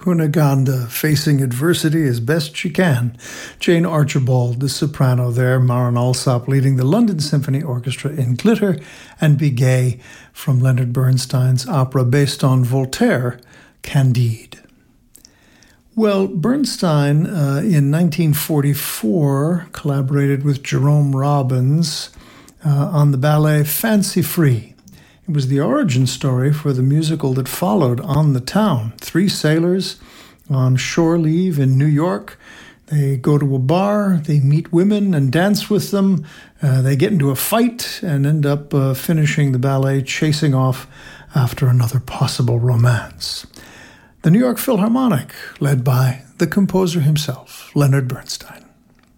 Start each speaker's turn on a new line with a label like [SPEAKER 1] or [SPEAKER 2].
[SPEAKER 1] Cunegonde, facing adversity as best she can. Jane Archibald, the soprano there. Maren Alsop leading the London Symphony Orchestra in Glitter, and Be Gay from Leonard Bernstein's opera based on Voltaire, Candide. Well, Bernstein in 1944 collaborated with Jerome Robbins on the ballet Fancy Free. It was the origin story for the musical that followed, On the Town. 3 sailors on shore leave in New York. They go to a bar, they meet women and dance with them. They get into a fight and end up finishing the ballet, chasing off after another possible romance. The New York Philharmonic, led by the composer himself, Leonard Bernstein.